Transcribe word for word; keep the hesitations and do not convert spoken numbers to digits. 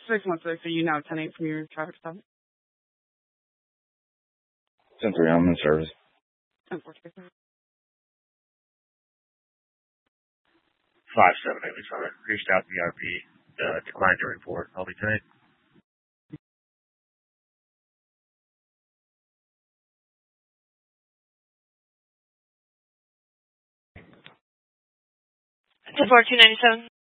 six one six, are you now ten eight from your traffic stop? ten three, I'm in service. ten four six. five seven eight, sorry. Reached out to the R P, uh, declined to report. I'll be ten. ten four two ninety seven.